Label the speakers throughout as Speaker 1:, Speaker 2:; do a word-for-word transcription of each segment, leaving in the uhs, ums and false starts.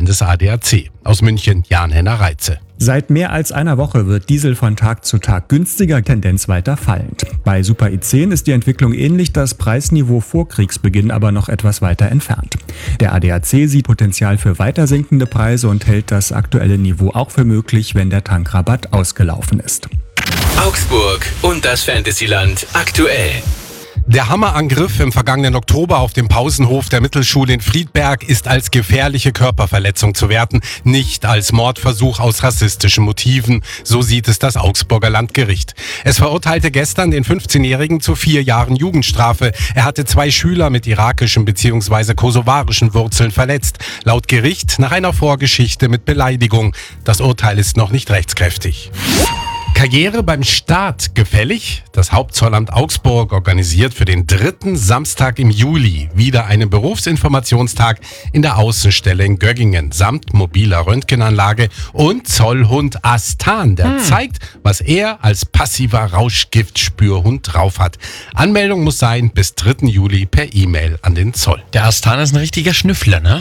Speaker 1: Zahlen des A D A C. Aus München, Jan-Henner Reitze.
Speaker 2: Seit mehr als einer Woche wird Diesel von Tag zu Tag günstiger, Tendenz weiter fallend. Bei Super E zehn ist die Entwicklung ähnlich, das Preisniveau vor Kriegsbeginn aber noch etwas weiter entfernt. Der A D A C sieht Potenzial für weiter sinkende Preise und hält das aktuelle Niveau auch für möglich, wenn der Tankrabatt ausgelaufen ist.
Speaker 3: Augsburg und das Fantasyland aktuell.
Speaker 1: Der Hammerangriff im vergangenen Oktober auf dem Pausenhof der Mittelschule in Friedberg ist als gefährliche Körperverletzung zu werten, nicht als Mordversuch aus rassistischen Motiven. So sieht es das Augsburger Landgericht. Es verurteilte gestern den fünfzehnjährigen zu vier Jahren Jugendstrafe. Er hatte zwei Schüler mit irakischen bzw. kosovarischen Wurzeln verletzt. Laut Gericht nach einer Vorgeschichte mit Beleidigung. Das Urteil ist noch nicht rechtskräftig. Karriere beim Staat gefällig? Das Hauptzollamt Augsburg organisiert für den dritten Samstag im Juli wieder einen Berufsinformationstag in der Außenstelle in Göggingen samt mobiler Röntgenanlage und Zollhund Astan, der hm. zeigt, was er als passiver Rauschgiftspürhund drauf hat. Anmeldung muss sein bis dritten Juli per E-Mail an den Zoll.
Speaker 4: Der Astan ist ein richtiger Schnüffler, ne?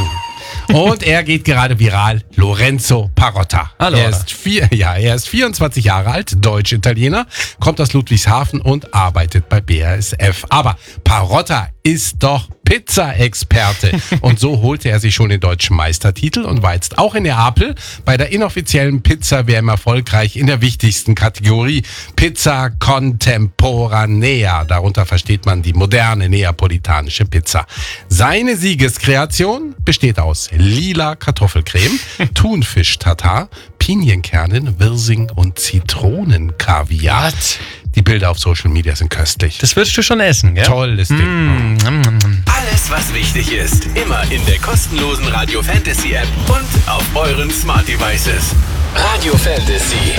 Speaker 1: Und er geht gerade viral, Lorenzo Parotta.
Speaker 4: Hallo.
Speaker 1: Er ist, vier, ja, er ist vierundzwanzig Jahre alt, Deutsch-Italiener, kommt aus Ludwigshafen und arbeitet bei B A S F. Aber Parotta ist doch Pizza-Experte. Und so holte er sich schon den deutschen Meistertitel und war jetzt auch in Neapel bei der inoffiziellen Pizza-W M erfolgreich in der wichtigsten Kategorie Pizza Contemporanea. Darunter versteht man die moderne neapolitanische Pizza. Seine Siegeskreation besteht aus lila Kartoffelcreme, Thunfisch-Tatar, Pinienkernen, Wirsing und Zitronenkaviar.
Speaker 4: What?
Speaker 1: Die Bilder auf Social Media sind köstlich.
Speaker 4: Das würdest du schon essen, gell?
Speaker 1: Tolles Ding.
Speaker 4: Mm, mm, mm.
Speaker 3: Alles, was wichtig ist, immer in der kostenlosen Radio Fantasy App und auf euren Smart Devices. Radio Fantasy.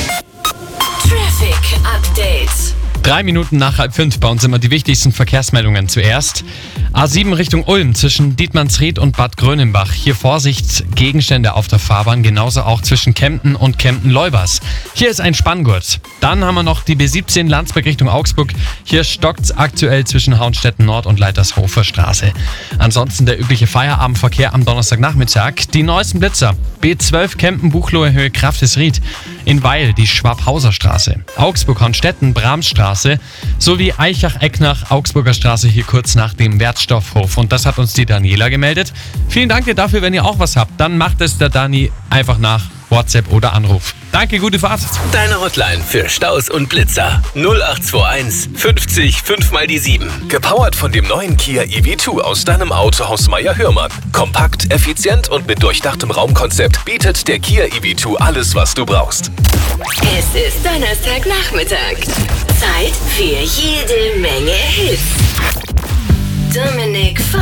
Speaker 5: Traffic Update.
Speaker 4: Drei Minuten nach halb fünf bei uns immer die wichtigsten Verkehrsmeldungen zuerst. A sieben Richtung Ulm zwischen Dietmannsried und Bad Grönenbach. Hier Vorsicht, Gegenstände auf der Fahrbahn, genauso auch zwischen Kempten und Kempten-Leubers. Hier ist ein Spanngurt. Dann haben wir noch die B siebzehn Landsberg Richtung Augsburg. Hier stockt's aktuell zwischen Hauenstetten Nord und Leitershofer Straße. Ansonsten der übliche Feierabendverkehr am Donnerstagnachmittag. Die neuesten Blitzer. B zwölf Kempen-Buchloe Höhe Kraftesried. In Weil die Schwabhauser Straße. Augsburg-Hornstetten, Bramstraße sowie Eichach-Ecknach, Augsburger Straße hier kurz nach dem Wertstoffhof. Und das hat uns die Daniela gemeldet. Vielen Dank dir dafür, wenn ihr auch was habt. Dann macht es der Dani einfach nach WhatsApp oder Anruf. Danke, gute Fahrt.
Speaker 3: Deine Hotline für Staus und Blitzer. null acht zwei eins fünfzig fünf mal die sieben. Gepowert von dem neuen Kia E V zwei aus deinem Autohaus Meier-Hörmann. Kompakt, effizient und mit durchdachtem Raumkonzept bietet der Kia E V zwei alles, was du brauchst.
Speaker 5: Es ist Donnerstagnachmittag. Zeit für jede Menge Hits. Dominik Feuer.